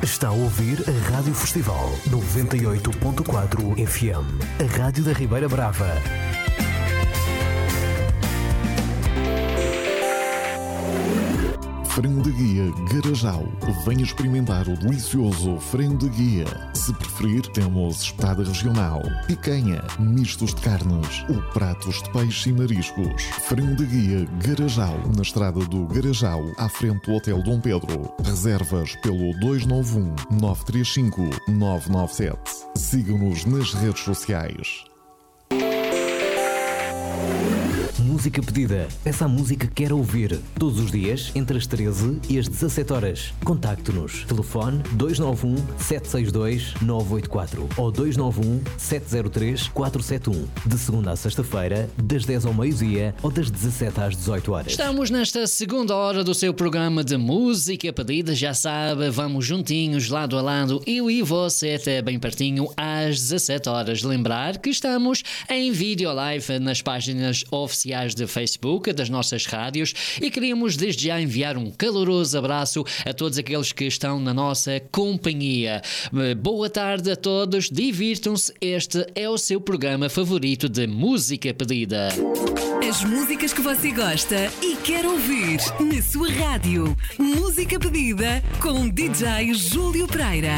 Está a ouvir a Rádio Festival 98.4 FM, a Rádio da Ribeira Brava. Frango de Guia Garajal. Venha experimentar o delicioso frango de guia. Se preferir, temos espetada regional, picanha, mistos de carnes ou pratos de peixe e mariscos. Frango de Guia Garajal, na estrada do Garajal, à frente do Hotel Dom Pedro. Reservas pelo 291-935-997. Siga-nos nas redes sociais. Música pedida. Essa música que quer ouvir. Todos os dias, entre as 13 e as 17 horas. Contacte-nos. Telefone 291-762-984 ou 291-703-471. De segunda à sexta-feira, das 10 ao meio-dia ou das 17 às 18 horas. Estamos nesta segunda hora do seu programa de música pedida. Já sabe, vamos juntinhos, lado a lado, eu e você até bem pertinho às 17 horas. Lembrar que estamos em vídeo live nas páginas oficiais de Facebook das nossas rádios e queríamos desde já enviar um caloroso abraço a todos aqueles que estão na nossa companhia. Boa tarde a todos, divirtam-se, este é o seu programa favorito de música pedida. As músicas que você gosta e quer ouvir na sua rádio. Música pedida com DJ Júlio Pereira.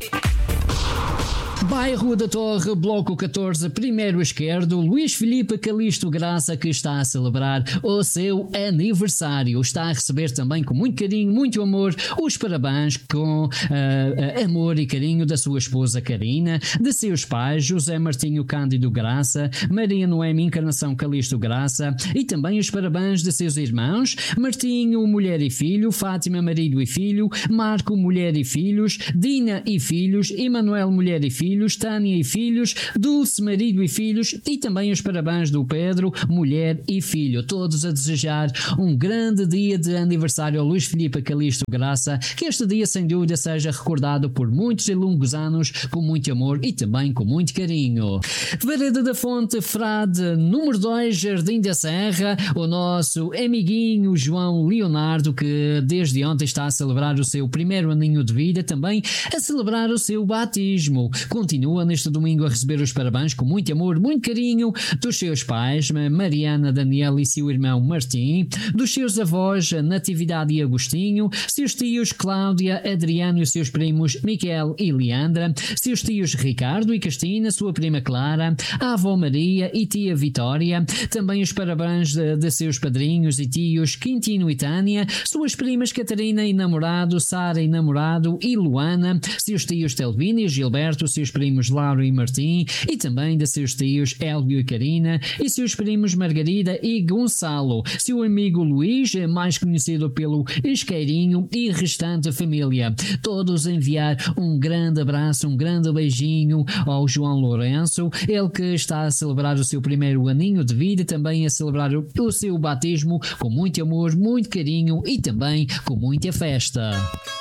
Bairro da Torre, Bloco 14, primeiro esquerdo, Luís Filipe Calixto Graça, que está a celebrar o seu aniversário. Está a receber também com muito carinho, muito amor, os parabéns com amor e carinho da sua esposa Karina, de seus pais José Martinho Cândido Graça, Maria Noemi Encarnação Calixto Graça e também os parabéns de seus irmãos Martinho, mulher e filho, Fátima, marido e filho, Marco, mulher e filhos, Dina e filhos, Emanuel, mulher e filhos, Tânia e filhos, Dulce, marido e filhos e também os parabéns do Pedro, mulher e filho. Todos a desejar um grande dia de aniversário ao Luís Filipe Calixto Graça, que este dia sem dúvida seja recordado por muitos e longos anos com muito amor e também com muito carinho. Vereda da Fonte, Frade, número 2, Jardim da Serra, o nosso amiguinho João Leonardo, que desde ontem está a celebrar o seu primeiro aninho de vida, também a celebrar o seu batismo. Continua neste domingo a receber os parabéns com muito amor, muito carinho dos seus pais, Mariana, Daniel e seu irmão Martim, dos seus avós Natividade e Agostinho, seus tios Cláudia, Adriano e os seus primos Miquel e Leandra, seus tios Ricardo e Cristina, sua prima Clara, a avó Maria e tia Vitória, também os parabéns de seus padrinhos e tios Quintino e Tânia, suas primas Catarina e namorado, Sara e namorado e Luana, seus tios Telvino e Gilberto, seus primos Lauro e Martim e também de seus tios Hélio e Karina e seus primos Margarida e Gonçalo, seu amigo Luís, mais conhecido pelo Isqueirinho e restante família. Todos enviar um grande abraço, um grande beijinho ao João Lourenço, ele que está a celebrar o seu primeiro aninho de vida e também a celebrar o seu batismo com muito amor, muito carinho e também com muita festa.